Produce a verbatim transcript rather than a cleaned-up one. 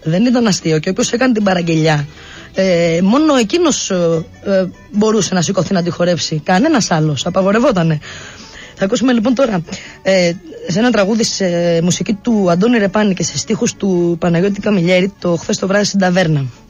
δεν ήταν αστείο και όποιος έκανε την παραγγελιά, ε, μόνο εκείνος ε, ε, μπορούσε να σηκωθεί να τη χορέψει. Κανένας άλλος, απαγορευότανε. Θα ακούσουμε λοιπόν τώρα ε, σε ένα τραγούδι σε μουσική του Αντώνη Ρεπάνη και σε στίχους του Παναγιώτη Καμιλιέρη, το «Χθες το βράδυ στην ταβέρνα».